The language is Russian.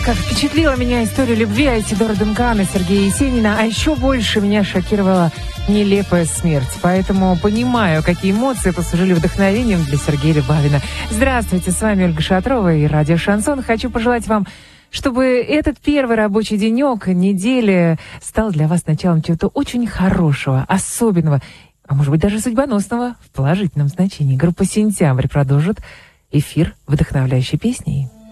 Как впечатлила меня история любви Айседора Дункана и Сергея Есенина, а еще больше меня шокировала нелепая смерть. Поэтому понимаю, какие эмоции послужили вдохновением для Сергея Любавина. Здравствуйте, с вами Ольга Шатрова и радио «Шансон». Хочу пожелать вам, чтобы этот первый рабочий денек недели стал для вас началом чего-то очень хорошего, особенного, а может быть даже судьбоносного в положительном значении. Группа «Сентябрь» продолжит эфир вдохновляющей песней.